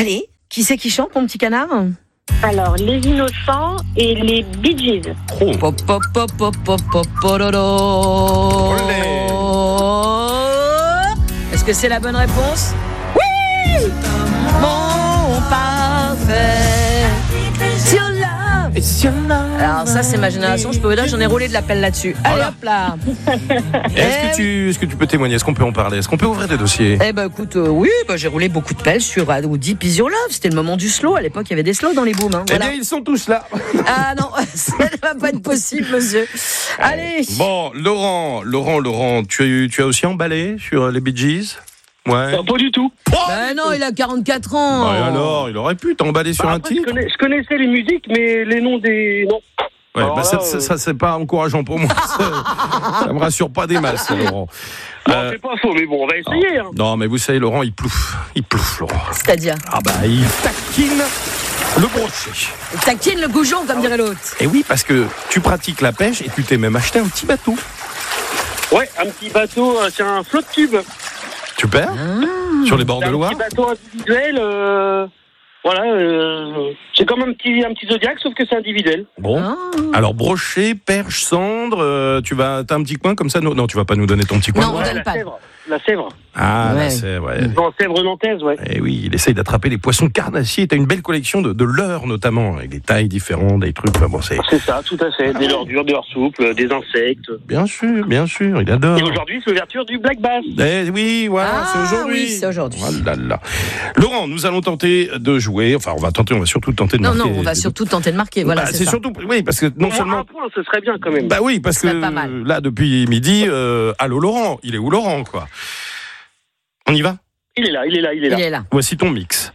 Allez, qui c'est qui chante, mon petit canard? Alors, les Innocents et les Bee Gees. Oh. Pop, pop, pop, pop, pop, pop, pororo. Est-ce que c'est la bonne réponse? Oui! Mon parfait. Sur love. Alors ça, c'est ma génération. Je peux vous dire, j'en ai roulé de la pelle là-dessus. Allez, hop là. Est-ce que tu peux témoigner? Est-ce qu'on peut en parler? Est-ce qu'on peut ouvrir des dossiers? Eh ben écoute, oui, j'ai roulé beaucoup de pelles sur Deep Is Your Love. C'était le moment du slow. À l'époque, il y avait des slows dans les booms. Hein. Voilà. Eh bien, ils sont tous là. Ah non, ça ne va pas être possible, monsieur. Allez. Bon, Laurent, tu as aussi emballé sur les Bee Gees? Ouais. Pas du tout. Ben non, il a 44 ans. Bah, alors, il aurait pu t'emballer sur un Après, titre. je connaissais les musiques, mais les noms des... Non. Ouais, Alors bah là, ça, c'est pas encourageant pour moi. Ça me rassure pas des masses, Laurent. Non, c'est pas faux, mais bon, on va essayer. Hein. Non, mais vous savez, Laurent, il plouffe, Laurent. C'est-à-dire, Ah bah, il taquine le brochet. il taquine le goujon, comme dirait l'autre. Et oui, parce que tu pratiques la pêche et tu t'es même acheté un petit bateau. Ouais, un petit bateau, c'est un flotte tube. Super. Sur les bords C'est de un Loire. petit bateau individuel. Voilà, c'est comme un petit Zodiac, sauf que c'est individuel. Bon. Ah. Alors, brochet, perche, cendre, t'as un petit coin comme ça? Non, tu vas pas nous donner ton petit coin. Non, on Ouais, donne la pas. Sèvre. La Sèvre. Ah, Ouais. là, c'est, ouais. Dans Sèvre nantaise, ouais. Eh oui, il essaye d'attraper les poissons carnassiers. T'as une belle collection de leurres, notamment, avec des tailles différentes, des trucs. Enfin, bon, c'est... C'est ça, tout à fait. Des leurres des leurres souples, des insectes. Bien sûr, il adore. Et aujourd'hui, c'est l'ouverture du Black Bass. Eh oui, voilà, Ah, c'est aujourd'hui. oui, c'est aujourd'hui. Oh là là. Laurent, nous allons tenter de jouer. Enfin, on va surtout tenter de Non, marquer. on va surtout tenter de marquer. Voilà, Bah, c'est c'est ça. surtout, oui, parce que non Pour seulement. un point, ce serait bien quand même. Bah oui, parce Ce serait que pas mal. là, depuis midi, allô Laurent, il est où Laurent, quoi? On y va? Il est là. Il est là. Voici ton mix.